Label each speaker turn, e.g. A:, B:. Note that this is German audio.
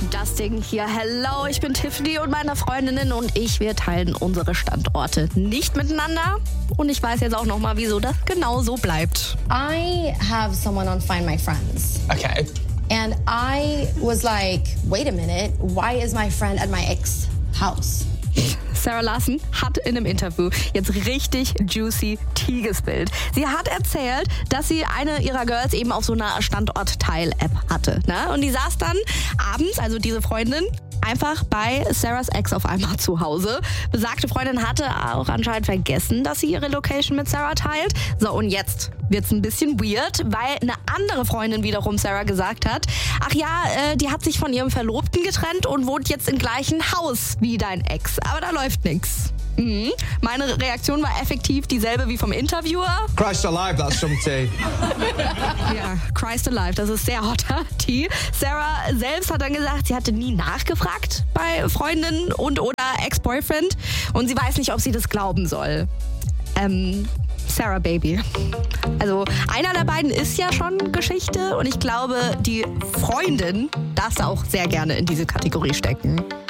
A: Dusting hier. Hello, ich bin Tiffany und meine Freundinnen und ich, wir teilen unsere Standorte nicht miteinander. Und ich weiß jetzt auch nochmal, wieso das genau so bleibt.
B: I have someone on Find My Friends.
C: Okay.
B: And I was like, wait a minute, why is my friend at my ex house?
A: Sarah Larson hat in einem Interview jetzt richtig juicy Tea gespillt. Sie hat erzählt, dass sie eine ihrer Girls eben auf so einer Standort-Teil-App hatte. Ne? Und die saß dann abends, also diese Freundin, einfach bei Sarahs Ex auf einmal zu Hause. Besagte Freundin hatte auch anscheinend vergessen, dass sie ihre Location mit Sarah teilt. So, und jetzt wird's ein bisschen weird, weil eine andere Freundin wiederum Sarah gesagt hat, ach ja, die hat sich von ihrem Verlobten getrennt und wohnt jetzt im gleichen Haus wie dein Ex. Aber da läuft nichts. Meine Reaktion war effektiv dieselbe wie vom Interviewer.
C: Christ alive, that's some tea.
A: Ja, Christ alive, das ist sehr hotter Tea. Sarah selbst hat dann gesagt, sie hatte nie nachgefragt bei Freundinnen und oder Ex-Boyfriend und sie weiß nicht, ob sie das glauben soll. Sarah Baby. Also einer der beiden ist ja schon Geschichte und ich glaube, die Freundin darf auch sehr gerne in diese Kategorie stecken.